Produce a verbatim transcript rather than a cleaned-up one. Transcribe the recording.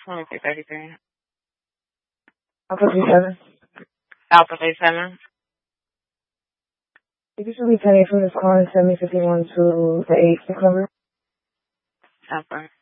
twenty-three thirty-three. Alpha three seven. Alpha three seven. Did you really tell me from this car in seventy fifty-one to the eight number? Alpha.